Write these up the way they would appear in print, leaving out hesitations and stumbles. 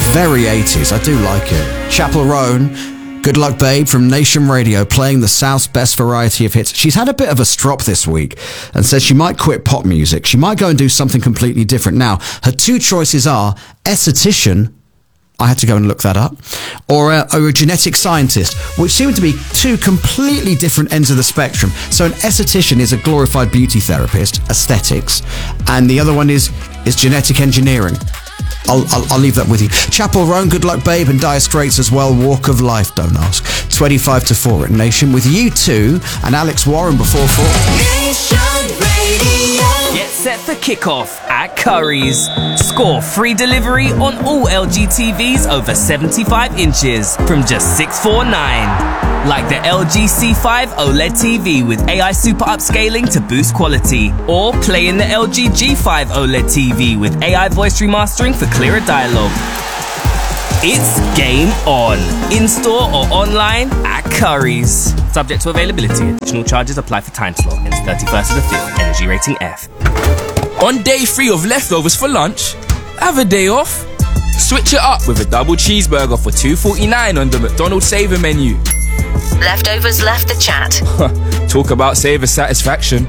very 80s. I do like it. Chapel Roan, Good Luck Babe from Nation Radio, playing the South's best variety of hits. She's had a bit of a strop this week and says she might quit pop music. She might go and do something completely different. Now, her two choices are esthetician, I had to go and look that up, or a genetic scientist, which seem to be two completely different ends of the spectrum. So an esthetician is a glorified beauty therapist, aesthetics, and the other one is genetic engineering. I'll leave that with you. Chapel Roan, Good Luck Babe, and Dire Straits as well, Walk of Life, don't ask. 25 to 4 at Nation with U2 and Alex Warren before 4. Nation Radio. Get set for kickoff at Curry's. Score free delivery on all LG TVs over 75 inches from just $649. Like the LG C5 OLED TV with AI super upscaling to boost quality. Or play in the LG G5 OLED TV with AI voice remastering for clearer dialogue. It's game on. In-store or online at Curry's. Subject to availability. Additional charges apply for time slot. Ends 31st of the 5th. Energy rating F. On day 3 of leftovers for lunch, have a day off. Switch it up with a double cheeseburger for $2.49 on the McDonald's Saver menu. Leftovers left the chat. Talk about Saver satisfaction.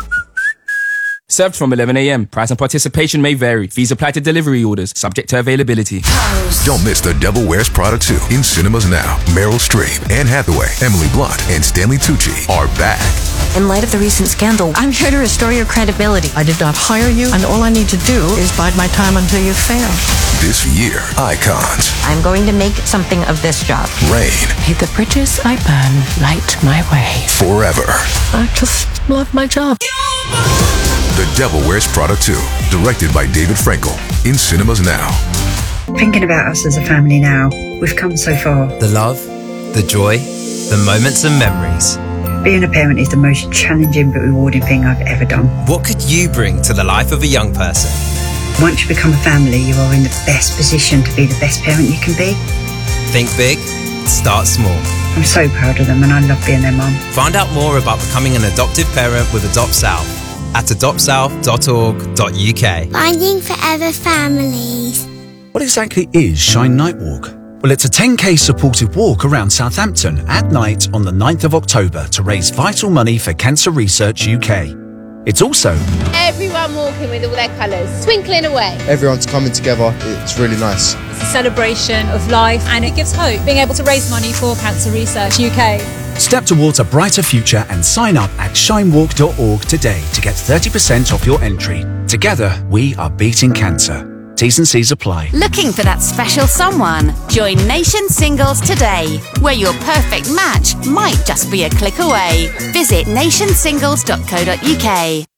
Served from 11 a.m. Price and participation may vary. Fees apply to delivery orders. Subject to availability. Don't miss The Devil Wears Prada 2 in cinemas now. Meryl Streep, Anne Hathaway, Emily Blunt, and Stanley Tucci are back. In light of the recent scandal, I'm here to restore your credibility. I did not hire you, and all I need to do is bide my time until you fail. This year, icons. I'm going to make something of this job. Reign. May the bridges I burn light my way. Forever. I just love my job. The Devil Wears Prada 2, directed by David Frankel, in cinemas now. Thinking about us as a family now, we've come so far. The love, the joy, the moments and memories. Being a parent is the most challenging but rewarding thing I've ever done. What could you bring to the life of a young person? Once you become a family, you are in the best position to be the best parent you can be. Think big, start small. I'm so proud of them and I love being their mum. Find out more about becoming an adoptive parent with Adopt South at adoptsouth.org.uk. Finding Forever Families. What exactly is Shine Night Walk? Well, it's a 10k supported walk around Southampton at night on the 9th of October to raise vital money for Cancer Research UK. It's also everyone walking with all their colours, twinkling away. Everyone's coming together. It's really nice. It's a celebration of life and it gives hope, being able to raise money for Cancer Research UK. Step towards a brighter future and sign up at shinewalk.org today to get 30% off your entry. Together, we are beating cancer. T's and C's apply. Looking for that special someone? Join Nation Singles today, where your perfect match might just be a click away. Visit nationsingles.co.uk.